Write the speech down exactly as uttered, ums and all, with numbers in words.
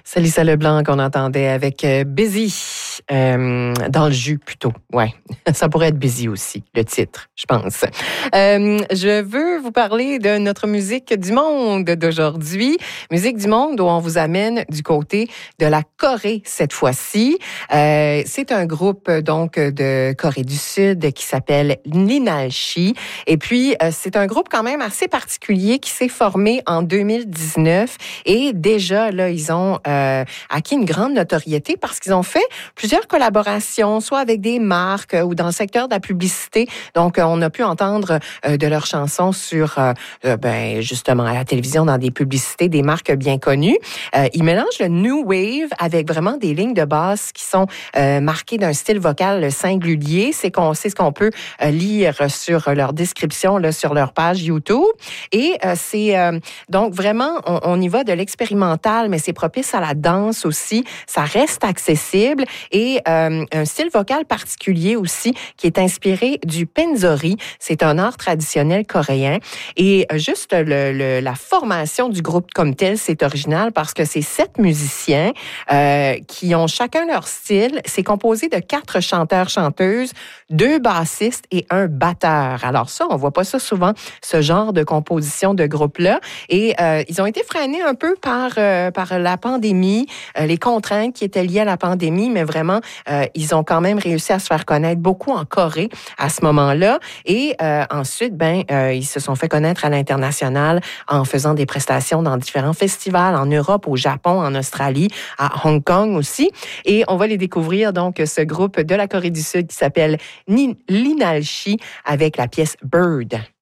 C'est Lisa Leblanc qu'on entendait avec euh, Busy, euh, dans le jus plutôt. Ouais, ça pourrait être Busy aussi, le titre, je pense. Euh, je veux vous parler de notre musique du monde d'aujourd'hui. Musique du monde où on vous amène du côté de la Corée cette fois-ci. Euh, c'est un groupe donc de Corée du Sud qui s'appelle Linalchi. Et puis, euh, c'est un groupe quand même assez particulier qui s'est formé en deux mille dix-neuf. Et déjà, là, ils ont euh, acquis une grande notoriété parce qu'ils ont fait plusieurs collaborations, soit avec des marques euh, ou dans le secteur de la publicité. Donc, euh, on a pu entendre euh, de leurs chansons sur, euh, euh, ben, justement, à la télévision, dans des publicités, des marques bien connues. Euh, ils mélangent le new wave avec vraiment des lignes de basse qui sont euh, marquées d'un style vocal singulier. C'est qu'on sait ce qu'on peut euh, lire sur leur description, là, sur leur page YouTube. Et euh, c'est euh, donc vraiment, on, on y va de l'expérimental, mais c'est propice à la danse aussi. Ça reste accessible et euh, un style vocal particulier aussi qui est inspiré du penzori. C'est un art traditionnel coréen. Et juste le, le, la formation du groupe comme tel, c'est original parce que c'est sept musiciens euh, qui ont chacun leur style. C'est composé de quatre chanteurs-chanteuses, deux bassistes et un batteur. Alors ça, on voit pas ça souvent, ce genre de composition de groupe-là. Et euh, ils ont été freinés un peu par, euh, par la pandémie, euh, les contraintes qui étaient liées à la pandémie, mais vraiment, euh, ils ont quand même réussi à se faire connaître beaucoup en Corée à ce moment-là. Et euh, ensuite, ben, euh, ils se sont fait connaître à l'international en faisant des prestations dans différents festivals en Europe, au Japon, en Australie, à Hong Kong aussi. Et on va les découvrir, donc, ce groupe de la Corée du Sud qui s'appelle Linalchi avec la pièce Bird.